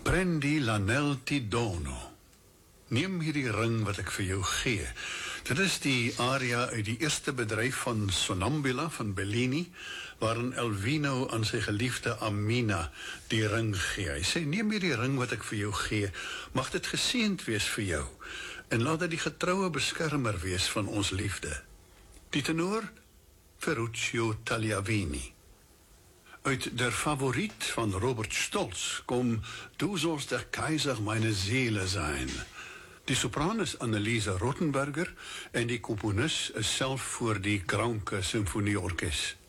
Prendi l'anel ti dono. Neem hierdie ring wat ek vir jou gee. Dit is die aria uit die eerste bedryf van Sonnambula van Bellini, waarin Elvino aan sy geliefde Amina die ring gee. Hy sê, neem hierdie ring wat ek vir jou gee, mag dit geseënd wees vir jou, en laat dit die getroue beskermer wees van ons liefde. Die tenor, Ferruccio Tagliavini. Uit Der Favorit van Robert Stolz kom Du sollst der Kaiser meine Seele sein. Die sopran is Anneliese Rottenberger en die komponis is self voor die Granke Symfonieorkes.